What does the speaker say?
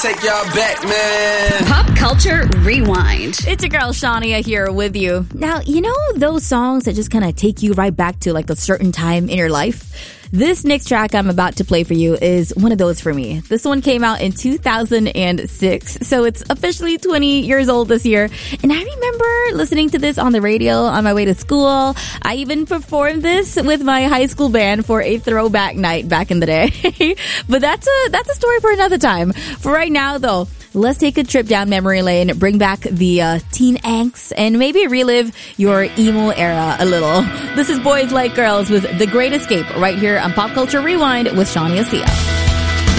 Take y'all back, man. Pop Culture Rewind. It's your girl Shania here with you. Now, you know those songs that just kind of take you right back to like a certain time in your life? This next track I'm about to play for you is one of those for me. This one came out in 2006, so it's officially 20 years old this year. And I remember listening to this on the radio on my way to school. I even performed this with my high school band for a throwback night back in the day. But that's a story for another time. For right now, though, let's take a trip down memory lane, bring back the teen angst, and maybe relive your emo era a little. This is Boys Like Girls with The Great Escape right here on Pop Culture Rewind with Shania Sia.